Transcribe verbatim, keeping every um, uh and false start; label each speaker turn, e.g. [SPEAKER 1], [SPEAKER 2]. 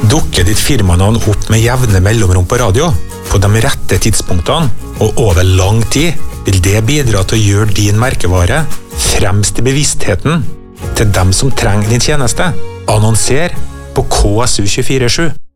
[SPEAKER 1] Dukker ditt firmanavn opp med jevne mellomrom på radio, på de rette tidspunktene og over lang tid, vil det bidra til å gjøre din merkevare fremst i bevisstheten til dem som trenger din tjeneste. Annonser på K S U to fire sju.